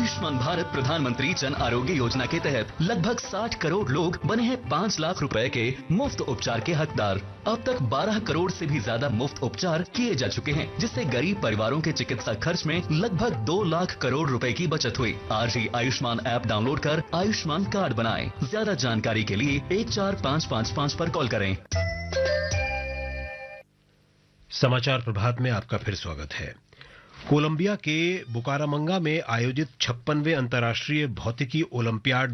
आयुष्मान भारत प्रधानमंत्री जन आरोग्य योजना के तहत लगभग 60 करोड़ लोग बने हैं 5 लाख रुपए के मुफ्त उपचार के हकदार। अब तक 12 करोड़ से भी ज्यादा मुफ्त उपचार किए जा चुके हैं, जिससे गरीब परिवारों के चिकित्सा खर्च में लगभग 2 लाख करोड़ रुपए की बचत हुई। आज ही आयुष्मान ऐप डाउनलोड कर आयुष्मान कार्ड बनाएं। ज्यादा जानकारी के लिए 14555 पर कॉल करें। समाचार प्रभात में आपका फिर स्वागत है। कोलंबिया के बुकारामंगा में आयोजित 56वें अंतर्राष्ट्रीय भौतिकी ओलंपियाड